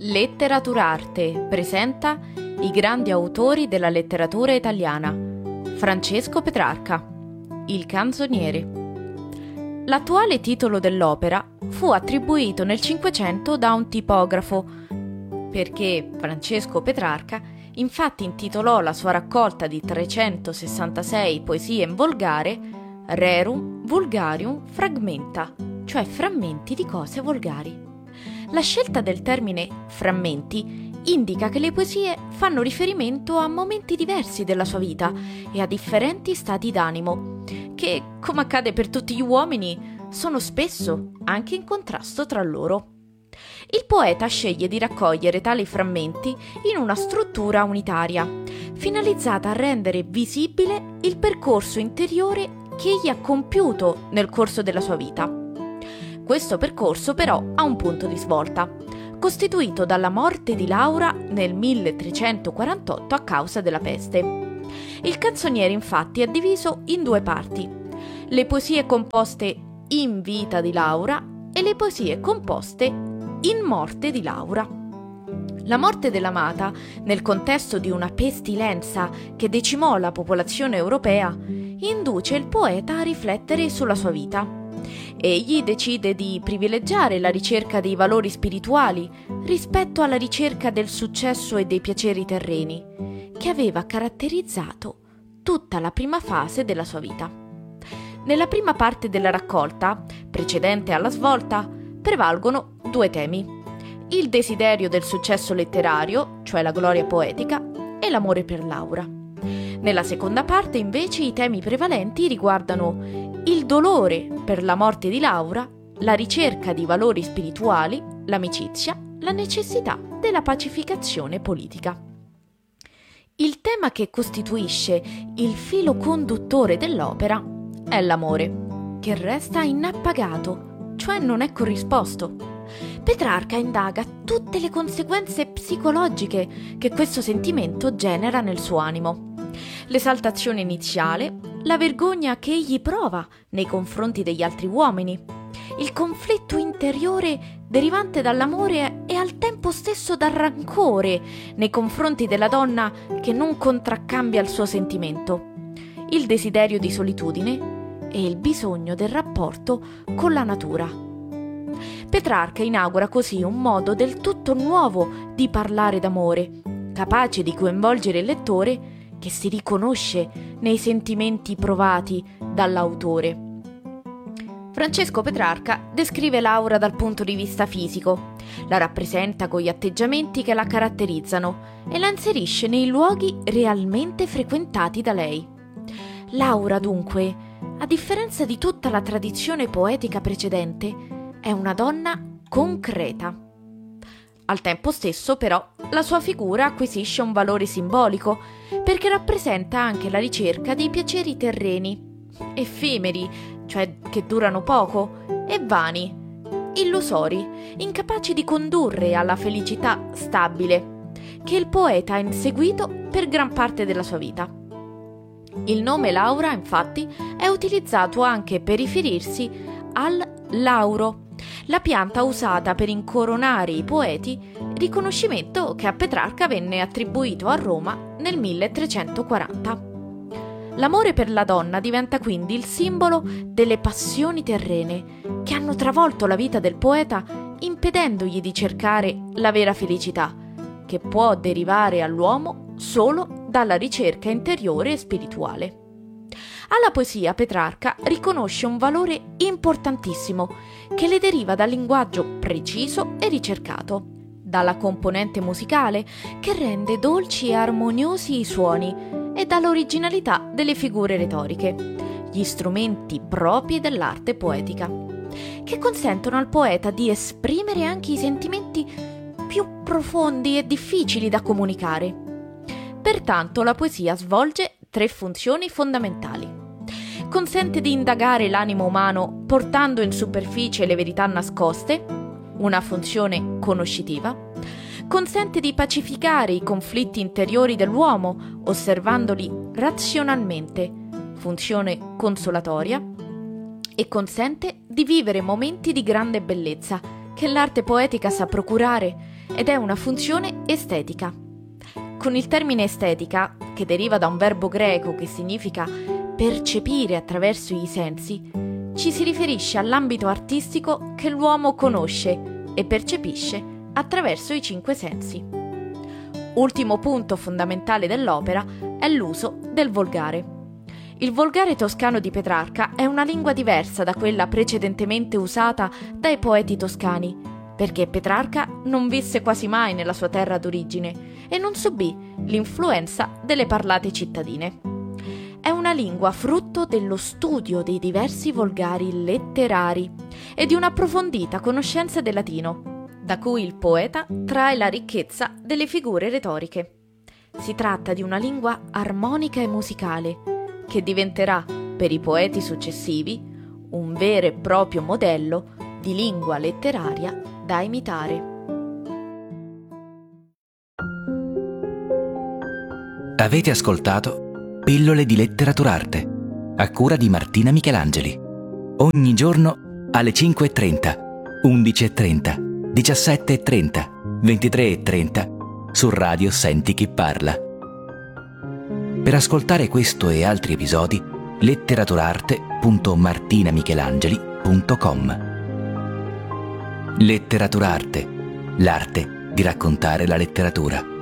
Letteraturarte presenta i grandi autori della letteratura italiana. Francesco Petrarca, Il canzoniere. L'attuale titolo dell'opera fu attribuito nel Cinquecento da un tipografo, perché Francesco Petrarca infatti intitolò la sua raccolta di 366 poesie in volgare Rerum Vulgarium Fragmenta, cioè frammenti di cose volgari. La scelta del termine frammenti indica che le poesie fanno riferimento a momenti diversi della sua vita e a differenti stati d'animo, che, come accade per tutti gli uomini, sono spesso anche in contrasto tra loro. Il poeta sceglie di raccogliere tali frammenti in una struttura unitaria, finalizzata a rendere visibile il percorso interiore che egli ha compiuto nel corso della sua vita. Questo percorso però ha un punto di svolta, costituito dalla morte di Laura nel 1348 a causa della peste. Il canzoniere infatti è diviso in due parti: le poesie composte in vita di Laura e le poesie composte in morte di Laura. La morte dell'amata, nel contesto di una pestilenza che decimò la popolazione europea, induce il poeta a riflettere sulla sua vita. Egli decide di privilegiare la ricerca dei valori spirituali rispetto alla ricerca del successo e dei piaceri terreni, che aveva caratterizzato tutta la prima fase della sua vita. Nella prima parte della raccolta, precedente alla svolta, prevalgono due temi: il desiderio del successo letterario, cioè la gloria poetica, e l'amore per Laura. Nella seconda parte, invece, i temi prevalenti riguardano il dolore per la morte di Laura, la ricerca di valori spirituali, l'amicizia, la necessità della pacificazione politica. Il tema che costituisce il filo conduttore dell'opera è l'amore, che resta inappagato, cioè non è corrisposto. Petrarca indaga tutte le conseguenze psicologiche che questo sentimento genera nel suo animo. L'esaltazione iniziale, la vergogna che egli prova nei confronti degli altri uomini, il conflitto interiore derivante dall'amore e al tempo stesso dal rancore nei confronti della donna che non contraccambia il suo sentimento, il desiderio di solitudine e il bisogno del rapporto con la natura. Petrarca inaugura così un modo del tutto nuovo di parlare d'amore, capace di coinvolgere il lettore che si riconosce nei sentimenti provati dall'autore. Francesco Petrarca descrive Laura dal punto di vista fisico, la rappresenta con gli atteggiamenti che la caratterizzano e la inserisce nei luoghi realmente frequentati da lei. Laura, dunque, a differenza di tutta la tradizione poetica precedente, è una donna concreta. Al tempo stesso, però, la sua figura acquisisce un valore simbolico, perché rappresenta anche la ricerca dei piaceri terreni, effemeri, cioè che durano poco, e vani, illusori, incapaci di condurre alla felicità stabile, che il poeta ha inseguito per gran parte della sua vita. Il nome Laura, infatti, è utilizzato anche per riferirsi al lauro, la pianta usata per incoronare i poeti, riconoscimento che a Petrarca venne attribuito a Roma nel 1340. L'amore per la donna diventa quindi il simbolo delle passioni terrene che hanno travolto la vita del poeta, impedendogli di cercare la vera felicità, che può derivare all'uomo solo dalla ricerca interiore e spirituale. Alla poesia Petrarca riconosce un valore importantissimo che le deriva dal linguaggio preciso e ricercato, dalla componente musicale che rende dolci e armoniosi i suoni e dall'originalità delle figure retoriche, gli strumenti propri dell'arte poetica, che consentono al poeta di esprimere anche i sentimenti più profondi e difficili da comunicare. Pertanto la poesia svolge tre funzioni fondamentali. Consente di indagare l'animo umano portando in superficie le verità nascoste, una funzione conoscitiva. Consente di pacificare i conflitti interiori dell'uomo osservandoli razionalmente, funzione consolatoria. E consente di vivere momenti di grande bellezza che l'arte poetica sa procurare ed è una funzione estetica. Con il termine estetica, che deriva da un verbo greco che significa percepire attraverso i sensi, ci si riferisce all'ambito artistico che l'uomo conosce e percepisce attraverso i 5 sensi. Ultimo punto fondamentale dell'opera è l'uso del volgare. Il volgare toscano di Petrarca è una lingua diversa da quella precedentemente usata dai poeti toscani, perché Petrarca non visse quasi mai nella sua terra d'origine e non subì l'influenza delle parlate cittadine. È una lingua frutto dello studio dei diversi volgari letterari e di un'approfondita conoscenza del latino, da cui il poeta trae la ricchezza delle figure retoriche. Si tratta di una lingua armonica e musicale, che diventerà, per i poeti successivi, un vero e proprio modello di lingua letteraria da imitare. Avete ascoltato Pillole di Letteraturarte, a cura di Martina Michelangeli. Ogni giorno alle 5:30, 11:30, 17:30, 23:30 su Radio Senti Chi Parla. Per ascoltare questo e altri episodi, letteraturarte.martinamichelangeli.com. Letteraturarte, l'arte di raccontare la letteratura.